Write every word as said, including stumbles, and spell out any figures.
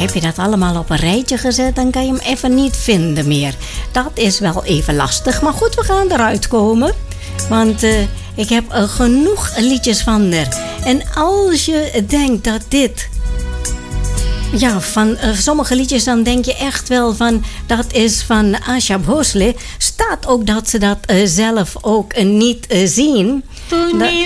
heb je dat allemaal op een rijtje gezet, dan kan je hem even niet vinden meer. Dat is wel even lastig, maar goed, we gaan eruit komen. Want uh, ik heb uh, genoeg liedjes van haar. En als je denkt dat dit... Ja, van uh, sommige liedjes dan denk je echt wel van... dat is van Asha Bhosle. Staat ook dat ze dat uh, zelf ook uh, niet uh, zien. Toen